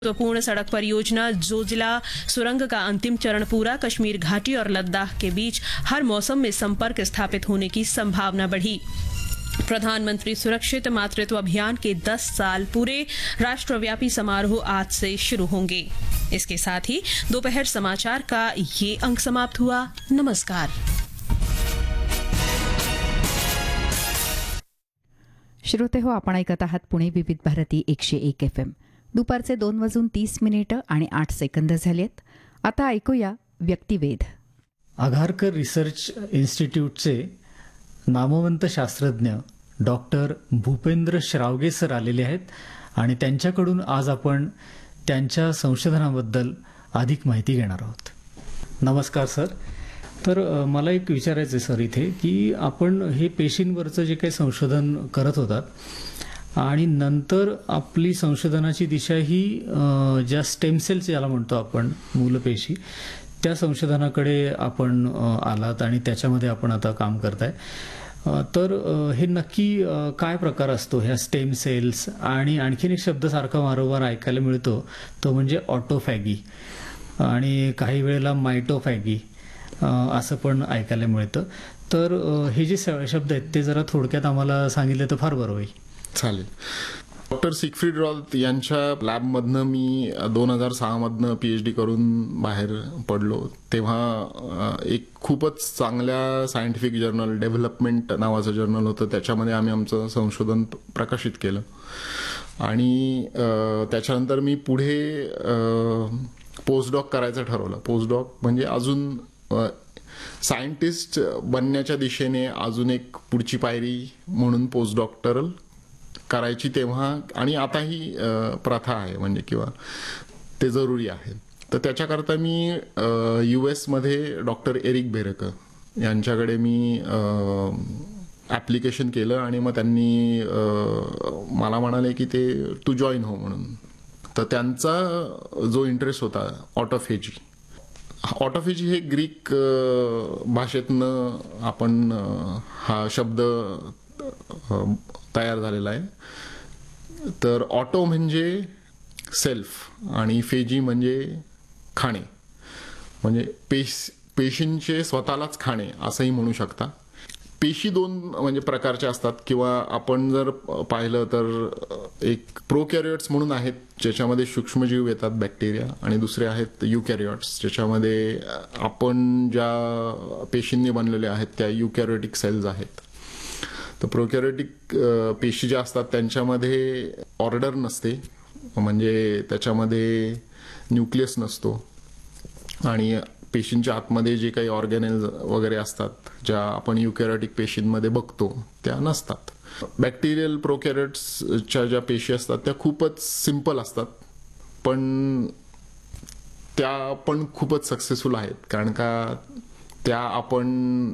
महत्वपूर्ण सड़क परियोजना जोजिला सुरंग का अंतिम चरण पूरा। कश्मीर घाटी और लद्दाख के बीच हर मौसम में संपर्क स्थापित होने की संभावना बढ़ी। प्रधानमंत्री सुरक्षित मातृत्व अभियान के 10 साल पूरे। राष्ट्रव्यापी समारोह आज से शुरू होंगे। इसके साथ ही दोपहर समाचार का ये अंक समाप्त हुआ। नमस्कार। श्रोते हो, आपण ऐकत आहात पुणे विविध भारती 101 FM। दुपारचे 2:30 आणि 8 सेकंद झालेत। आता ऐकूया व्यक्तिवेध। आघारकर रिसर्च इन्स्टिट्यूटचे नामवंत शास्त्रज्ञ डॉक्टर भूपेंद्र श्रावगे सर आलेले आहेत आणि त्यांच्याकडून आज आपण त्यांच्या संशोधनाबद्दल अधिक माहिती घेणार आहोत। नमस्कार सर। तर मला एक विचारायचं आहे सर इथे की आपण हे पेशींवरचं जे काही संशोधन करत होतात आणि नंतर आपली संशोधनाची दिशा ही ज्या स्टेम सेल्स ज्याला म्हणतो आपण मूलपेशी त्या संशोधनाकडे आपण आलात आणि त्याच्यामध्ये आपण आता काम करताय। तर हे नक्की काय प्रकार असतो ह्या स्टेम सेल्स? आणि आणखीन एक शब्द सारखा वारंवार ऐकायला मिळतो तो म्हणजे ऑटोफॅगी आणि काही वेळेला मायटोफॅगी असं पण ऐकायला मिळतं। तर हे जे शब्द आहेत ते जरा थोडक्यात आम्हाला सांगितले तर फार बरं होईल। चालेल। डॉक्टर सिगफ्रीड रॉथ यांच्या लॅबमधनं मी 2006 मधनं PhD करून बाहेर पडलो। तेव्हा एक खूपच चांगल्या सायंटिफिक जर्नल डेव्हलपमेंट नावाचं जर्नल होतं, त्याच्यामध्ये आम्ही आमचं संशोधन प्रकाशित केलं आणि त्याच्यानंतर मी पुढे पोस्टडॉक करायचं ठरवलं। पोस्टडॉक म्हणजे अजून सायंटिस्ट बनण्याच्या दिशेने अजून एक पुढची पायरी म्हणून पोस्टडॉक्टरल करायची तेव्हा, आणि आताही प्रथा आहे म्हणजे किंवा ते जरुरी आहे। तर त्याच्याकरता मी US मध्ये डॉक्टर एरिक बेरेकर यांच्याकडे मी ॲप्लिकेशन केलं आणि मग त्यांनी मला म्हणाले की ते तू जॉईन हो म्हणून। तर त्यांचा जो इंटरेस्ट होता ऑटोफेजी, ऑटोफेजी हे ग्रीक भाषेतनं आपण हा शब्द तयार झालेला आहे। तर ऑटो म्हणजे सेल्फ आणि फेजी म्हणजे खाणे, म्हणजे पेशींचे स्वतःलाच खाणे असंही म्हणू शकता। पेशी दोन म्हणजे प्रकारच्या असतात किंवा आपण जर पाहिलं तर एक प्रोकॅरियोट्स म्हणून आहेत ज्याच्यामध्ये सूक्ष्मजीव येतात बॅक्टेरिया, आणि दुसरे आहेत युकॅरियोट्स ज्याच्यामध्ये आपण ज्या पेशींनी बनलेले आहेत त्या युकॅरियोटिक सेल्स आहेत। तर प्रोकॅरियोटिक पेशी ज्या असतात त्यांच्यामध्ये ऑर्डर नसते, म्हणजे त्याच्यामध्ये न्यूक्लियस नसतो आणि पेशींच्या आतमध्ये जे काही ऑर्गॅनेल्स वगैरे असतात ज्या आपण युकॅरियोटिक पेशींमध्ये बघतो त्या नसतात। बॅक्टेरियल प्रोकॅरियोट्सच्या ज्या पेशी असतात त्या खूपच सिंपल असतात, पण त्या पण खूपच सक्सेसफुल आहेत, कारण का त्या आपण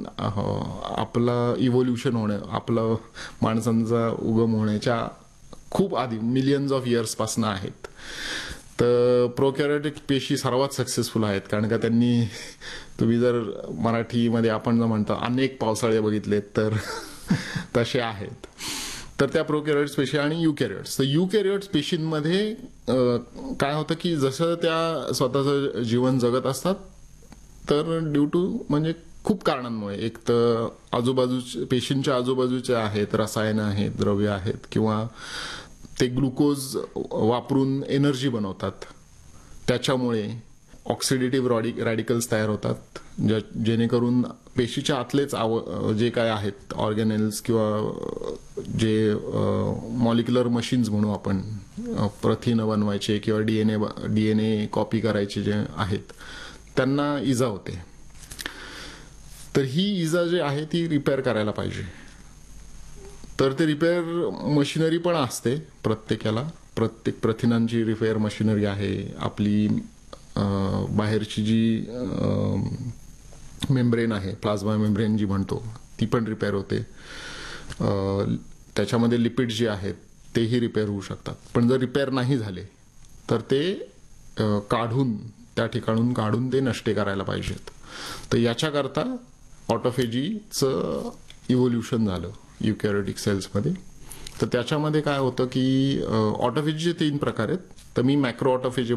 आपलं इव्होल्युशन होणं, आपलं माणसांचा उगम होण्याच्या खूप आधी मिलियन्स ऑफ इयर्स पासून आहेत। तर प्रोकॅरियोटिक पेशी सर्वात सक्सेसफुल आहेत, कारण का त्यांनी, तुम्ही जर मराठीमध्ये आपण जर म्हणतो अनेक पावसाळे बघितलेत तर तसे आहेत। तर त्या प्रोकॅरियोट्स पेशी आणि युकॅरियोट्स, तर युकॅरियोट्स पेशींमध्ये काय होतं की जसं त्या स्वतःचं जीवन जगत असतात तर ड्यू टू म्हणजे खूप कारणांमुळे, एक तर पेशींच्या आजूबाजूचे आहेत रसायनं आहेत, द्रव्य आहेत, किंवा ते ग्लुकोज वापरून एनर्जी बनवतात, त्याच्यामुळे ऑक्सिडेटिव्ह रॅडिकल्स तयार होतात जेणेकरून पेशीच्या आतलेच जे काय आहेत ऑर्गॅनेल्स किंवा जे मॉलिक्युलर मशीन्स म्हणू आपण, प्रथिनं बनवायचे किंवा DNA कॉपी करायचे जे आहेत त्यांना इजा होते। तर ही इजा जी आहे ती रिपेअर करायला पाहिजे। तर ते रिपेअर मशिनरी पण असते प्रत्येकाला, प्रत्येक प्रथिनांची रिपेअर मशिनरी आहे। आपली बाहेरची जी मेम्ब्रेन आहे, प्लाझ्मा मेम्ब्रेन जी म्हणतो, ती पण रिपेअर होते। त्याच्यामध्ये लिपिड जे आहेत तेही रिपेअर होऊ शकतात, पण जर रिपेअर नाही झाले तर ते त्या ठिकाणून काढून ते नष्ट करायला पाहिजेत। तर याच्याकरता ऑटोफेजीचं इव्होल्युशन झालं युकॅरियोटिक सेल्समध्ये। तर त्याच्यामध्ये काय होतं की ऑटोफेजीचे 3 प्रकार आहेत। तर मी मॅक्रो ऑटोफेजी